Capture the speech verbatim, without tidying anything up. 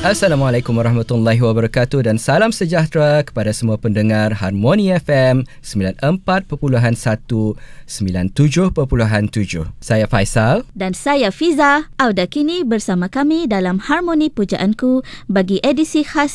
Assalamualaikum warahmatullahi wabarakatuh dan salam sejahtera kepada semua pendengar Harmoni F M sembilan puluh empat perpuluhan satu, sembilan puluh tujuh perpuluhan tujuh. Saya Faisal dan saya Fiza. Auda kini bersama kami dalam Harmoni Pujaanku bagi edisi khas